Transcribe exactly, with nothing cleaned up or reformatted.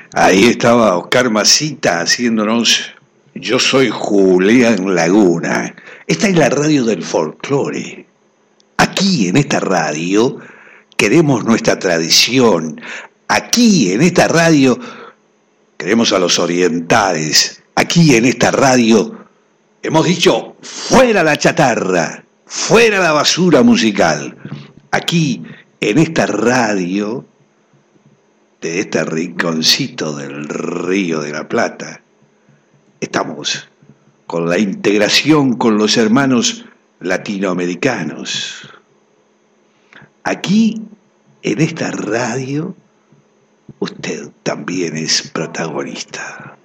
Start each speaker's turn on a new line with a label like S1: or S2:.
S1: Ahí estaba Oscar Masita haciéndonos Yo soy Julián Laguna. Esta es la radio del folclore. Aquí en esta radio queremos nuestra tradición. Aquí en esta radio queremos a los orientales. Aquí en esta radio hemos dicho fuera la chatarra, fuera la basura musical. Aquí en esta radio, de este rinconcito del Río de la Plata, estamos con la integración con los hermanos latinoamericanos. Aquí, en esta radio, usted también es protagonista.